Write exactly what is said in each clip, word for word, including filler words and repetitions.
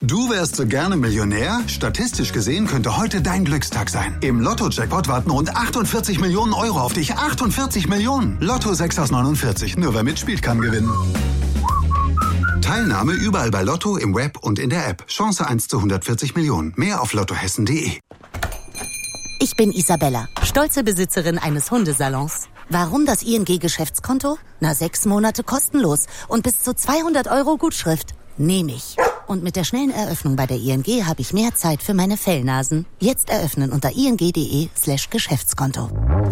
Du wärst so gerne Millionär? Statistisch gesehen könnte heute dein Glückstag sein. Im Lotto-Jackpot warten rund achtundvierzig Millionen Euro auf dich. achtundvierzig Millionen! Lotto sechs aus neunundvierzig. Nur wer mitspielt, kann gewinnen. Teilnahme überall bei Lotto, im Web und in der App. Chance eins zu hundertvierzig Millionen. Mehr auf lottohessen punkt de. Ich bin Isabella, stolze Besitzerin eines Hundesalons. Warum das I N G-Geschäftskonto? Na, sechs Monate kostenlos und bis zu zweihundert Euro Gutschrift. Nehme ich. Und mit der schnellen Eröffnung bei der I N G habe ich mehr Zeit für meine Fellnasen. Jetzt eröffnen unter ing.de slash Geschäftskonto.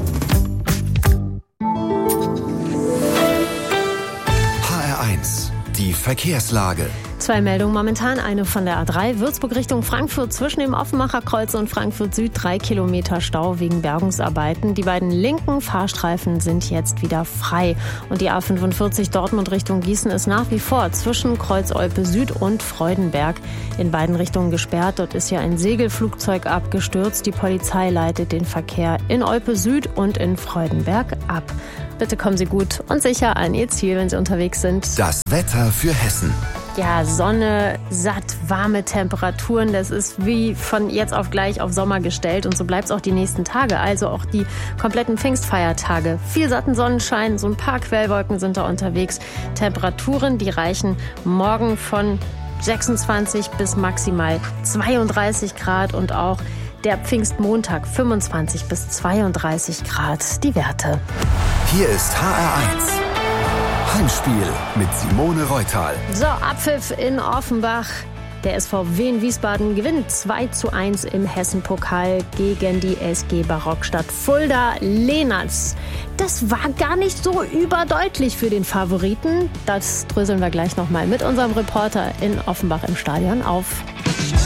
H R eins, die Verkehrslage. Zwei Meldungen momentan, eine von der A drei, Würzburg Richtung Frankfurt zwischen dem Offenbacher Kreuz und Frankfurt Süd, drei Kilometer Stau wegen Bergungsarbeiten. Die beiden linken Fahrstreifen sind jetzt wieder frei. Und die A fünfundvierzig Dortmund Richtung Gießen ist nach wie vor zwischen Kreuz Olpe Süd und Freudenberg in beiden Richtungen gesperrt. Dort ist ja ein Segelflugzeug abgestürzt. Die Polizei leitet den Verkehr in Olpe Süd und in Freudenberg ab. Bitte kommen Sie gut und sicher an Ihr Ziel, wenn Sie unterwegs sind. Das Wetter für Hessen. Ja, Sonne, satt, warme Temperaturen. Das ist wie von jetzt auf gleich auf Sommer gestellt. Und so bleibt es auch die nächsten Tage. Also auch die kompletten Pfingstfeiertage. Viel satten Sonnenschein, so ein paar Quellwolken sind da unterwegs. Temperaturen, die reichen morgen von sechsundzwanzig bis maximal zweiunddreißig Grad. Und auch der Pfingstmontag fünfundzwanzig bis zweiunddreißig Grad die Werte. Hier ist H R eins. Heimspiel mit Simone Reutal. So, Abpfiff in Offenbach. Der S V W in Wiesbaden gewinnt zwei zu eins im Hessen-Pokal gegen die S G Barockstadt Fulda-Lehnertz. Das war gar nicht so überdeutlich für den Favoriten. Das dröseln wir gleich nochmal mit unserem Reporter in Offenbach im Stadion auf.